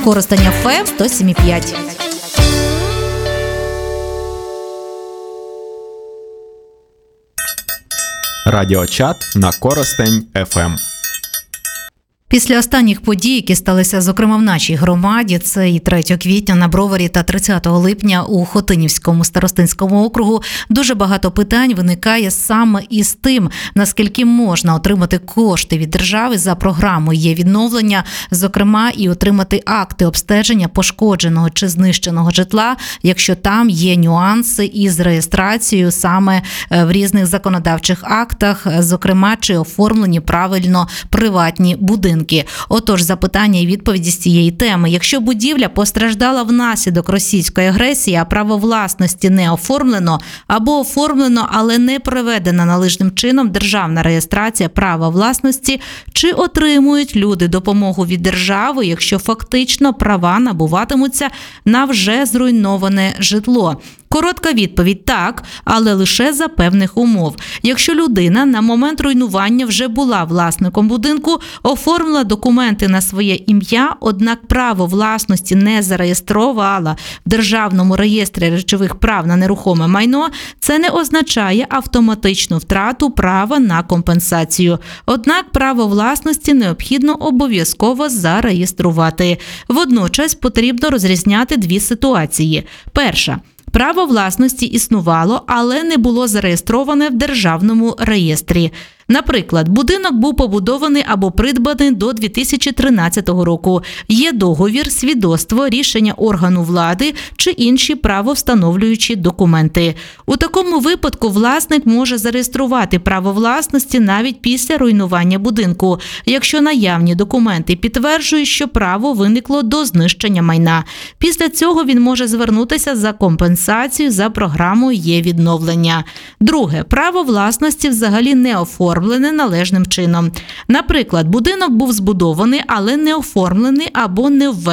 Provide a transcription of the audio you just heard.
Коростень ФМ 107,5. Радіочат на Коростень ФМ. Після останніх подій, які сталися, зокрема, в нашій громаді, це і 3 квітня на Броварі та 30 липня у Хотинівському старостинському округу, дуже багато питань виникає саме із тим, наскільки можна отримати кошти від держави за програмою «Є відновлення», зокрема, і отримати акти обстеження пошкодженого чи знищеного житла, якщо там є нюанси із реєстрацією саме в різних законодавчих актах, зокрема, чи оформлені правильно приватні будинки. Отож, запитання і відповіді з цієї теми. Якщо будівля постраждала внаслідок російської агресії, а право власності не оформлено, або оформлено, але не проведена належним чином державна реєстрація права власності, чи отримують люди допомогу від держави, якщо фактично права набуватимуться на вже зруйноване житло? Коротка відповідь – так, але лише за певних умов. Якщо людина на момент руйнування вже була власником будинку, оформила документи на своє ім'я, однак право власності не зареєструвала в Державному реєстрі речових прав на нерухоме майно, це не означає автоматичну втрату права на компенсацію. Однак право власності необхідно обов'язково зареєструвати. Водночас потрібно розрізняти дві ситуації. Перша. Право власності існувало, але не було зареєстроване в Державному реєстрі. Наприклад, будинок був побудований або придбаний до 2013 року. Є договір, свідоцтво, рішення органу влади чи інші правовстановлюючі документи. У такому випадку власник може зареєструвати право власності навіть після руйнування будинку, якщо наявні документи підтверджують, що право виникло до знищення майна. Після цього він може звернутися за компенсацією за програмою «Є відновлення». Друге, право власності взагалі не оформлене належним чином. Наприклад, будинок був збудований, але не оформлений або не введений